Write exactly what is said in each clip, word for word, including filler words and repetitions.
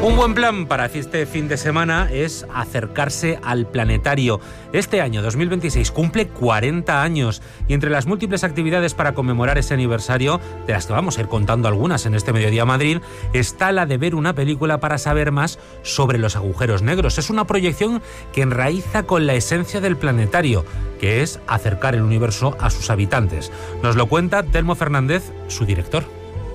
Un buen plan para este fin de semana es acercarse al planetario. Este año, dos mil veintiséis, cumple cuarenta años y entre las múltiples actividades para conmemorar ese aniversario, de las que vamos a ir contando algunas en este Mediodía Madrid, está la de ver una película para saber más sobre los agujeros negros. Es una proyección que enraiza con la esencia del planetario, que es acercar el universo a sus habitantes. Nos lo cuenta Telmo Fernández, su director.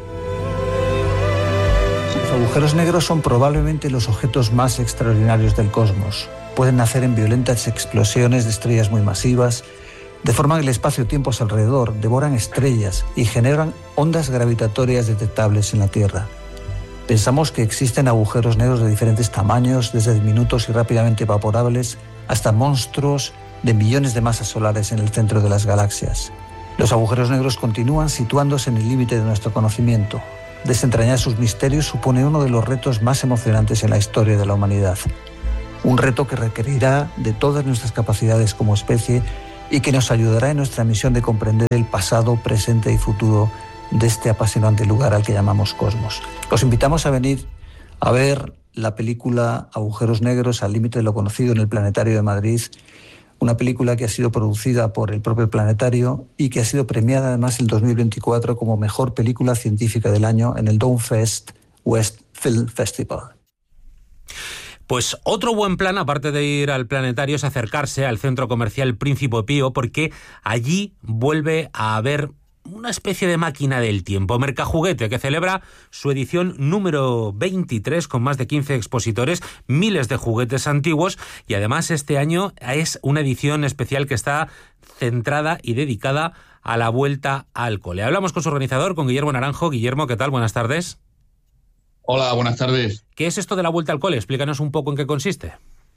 Los agujeros negros son probablemente los objetos más extraordinarios del cosmos. Pueden nacer en violentas explosiones de estrellas muy masivas, deforman el espacio-tiempo a su alrededor, devoran estrellas y generan ondas gravitatorias detectables en la Tierra. Pensamos que existen agujeros negros de diferentes tamaños, desde diminutos y rápidamente evaporables hasta monstruos de millones de masas solares en el centro de las galaxias. Los agujeros negros continúan situándose en el límite de nuestro conocimiento. Desentrañar sus misterios supone uno de los retos más emocionantes en la historia de la humanidad. Un reto que requerirá de todas nuestras capacidades como especie y que nos ayudará en nuestra misión de comprender el pasado, presente y futuro de este apasionante lugar al que llamamos cosmos. Os invitamos a venir a ver la película Agujeros Negros al límite de lo conocido en el Planetario de Madrid, una película que ha sido producida por el propio Planetario y que ha sido premiada además el dos mil veinticuatro como mejor película científica del año en el Dawnfest West Film Festival. Pues otro buen plan, aparte de ir al Planetario, es acercarse al centro comercial Príncipe Pío, porque allí vuelve a haber una especie de máquina del tiempo, Mercajuguete, que celebra su edición número veintitrés con más de quince expositores, miles de juguetes antiguos, y además este año es una edición especial que está centrada y dedicada a la vuelta al cole. Hablamos con su organizador, con Guillermo Naranjo. Guillermo, ¿qué tal? Buenas tardes. Hola, buenas tardes. ¿Qué es esto de la vuelta al cole? Explícanos un poco en qué consiste.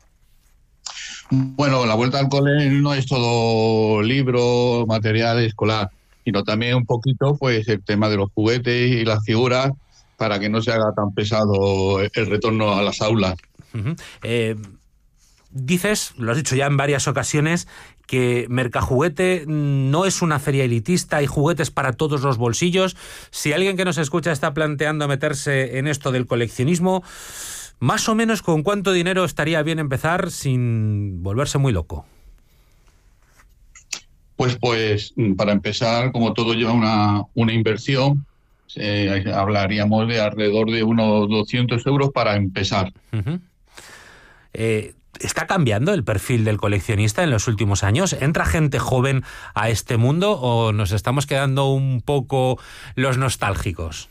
Bueno, la vuelta al cole no es todo libro, material escolar, sino también un poquito pues el tema de los juguetes y las figuras para que no se haga tan pesado el retorno a las aulas. Uh-huh. Eh, dices, lo has dicho ya en varias ocasiones, que Mercajuguete no es una feria elitista, hay juguetes para todos los bolsillos. Si alguien que nos escucha está planteando meterse en esto del coleccionismo, más o menos ¿con cuánto dinero estaría bien empezar sin volverse muy loco? Pues, pues para empezar, como todo lleva una, una inversión, eh, hablaríamos de alrededor de unos doscientos euros para empezar. Uh-huh. Eh, ¿Está cambiando el perfil del coleccionista en los últimos años? ¿Entra gente joven a este mundo o nos estamos quedando un poco los nostálgicos?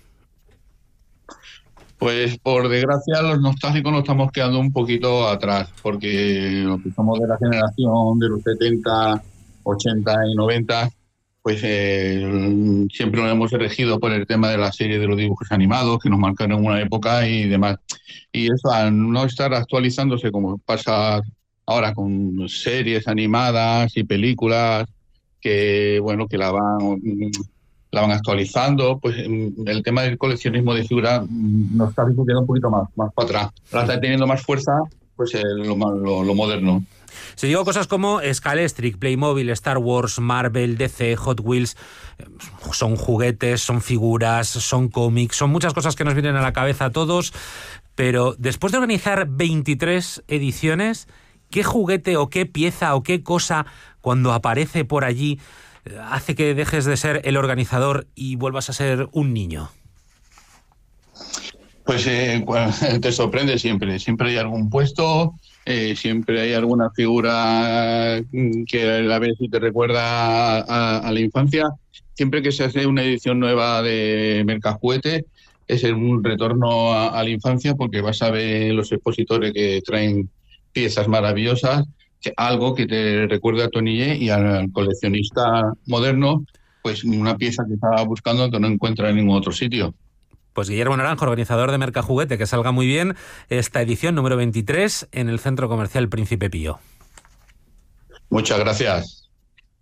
Pues por desgracia los nostálgicos nos estamos quedando un poquito atrás, porque los que somos de la generación de los setenta, ochenta y noventa, pues eh, siempre nos hemos elegido por el tema de la serie de los dibujos animados que nos marcaron una época y demás. Y eso, al no estar actualizándose como pasa ahora con series animadas y películas que bueno que la van la van actualizando, pues el tema del coleccionismo de figuras nostálgico queda un poquito más, más para atrás. Ahora está teniendo más fuerza pues el, lo, lo, lo moderno. Si digo cosas como Scalestric, Playmobil, Star Wars, Marvel, D C, Hot Wheels, son juguetes, son figuras, son cómics, son muchas cosas que nos vienen a la cabeza a todos, pero después de organizar veintitrés ediciones, ¿qué juguete o qué pieza o qué cosa cuando aparece por allí hace que dejes de ser el organizador y vuelvas a ser un niño? Pues eh, bueno, te sorprende siempre, siempre hay algún puesto, eh, siempre hay alguna figura que a la vez te recuerda a, a la infancia. Siempre que se hace una edición nueva de Mercajuguete es un retorno a, a la infancia, porque vas a ver los expositores que traen piezas maravillosas, que, algo que te recuerda a tu niñez, y al coleccionista moderno pues una pieza que estaba buscando que no encuentra en ningún otro sitio. Pues Guillermo Naranjo, organizador de Mercajuguete, que salga muy bien esta edición número veintitrés en el Centro Comercial Príncipe Pío. Muchas gracias.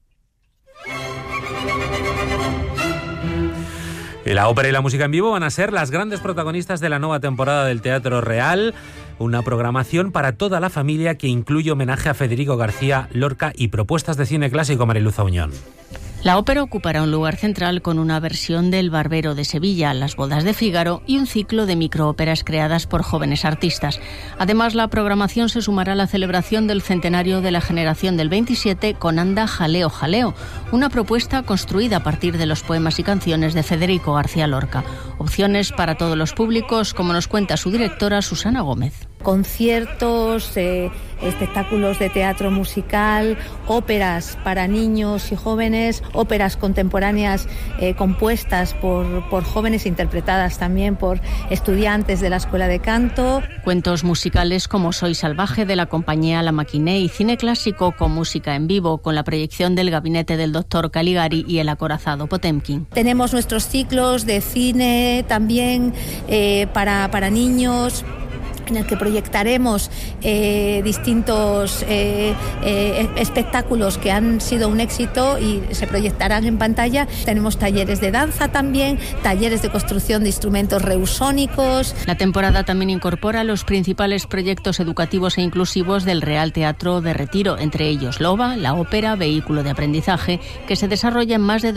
La ópera y la música en vivo van a ser las grandes protagonistas de la nueva temporada del Teatro Real, una programación para toda la familia que incluye homenaje a Federico García Lorca y propuestas de cine clásico. Mariluz Auñón. La ópera ocupará un lugar central con una versión del Barbero de Sevilla, Las bodas de Fígaro y un ciclo de microóperas creadas por jóvenes artistas. Además, la programación se sumará a la celebración del centenario de la generación del veintisiete con Anda Jaleo Jaleo, una propuesta construida a partir de los poemas y canciones de Federico García Lorca. Opciones para todos los públicos, como nos cuenta su directora Susana Gómez. Conciertos, eh, espectáculos de teatro musical, óperas para niños y jóvenes, óperas contemporáneas eh, compuestas por, por jóvenes, interpretadas también por estudiantes de la Escuela de Canto. Cuentos musicales como Soy Salvaje de la compañía La Maquinée y cine clásico con música en vivo, con la proyección del Gabinete del Doctor Caligari y El acorazado Potemkin. Tenemos nuestros ciclos de cine también eh, para, para niños, en el que proyectaremos eh, distintos eh, eh, espectáculos que han sido un éxito y se proyectarán en pantalla. Tenemos talleres de danza también, talleres de construcción de instrumentos reusónicos. La temporada también incorpora los principales proyectos educativos e inclusivos del Real Teatro de Retiro, entre ellos Loba, la ópera, vehículo de aprendizaje, que se desarrolla en más de